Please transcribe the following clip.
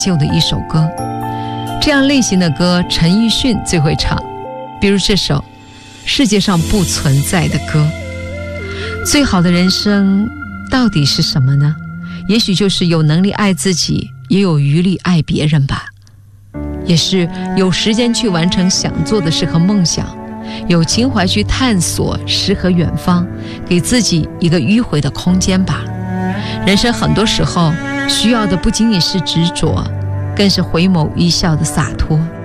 就的一首歌。这样类型的歌陈奕迅最会唱，比如这首世界上不存在的歌。最好的人生到底是什么呢？也许就是有能力爱自己，也有余力爱别人吧，也是有时间去完成想做的事和梦想，有情怀去探索诗和远方，给自己一个迂回的空间吧。人生很多时候需要的不仅仅是执着，更是回眸一笑的洒脱。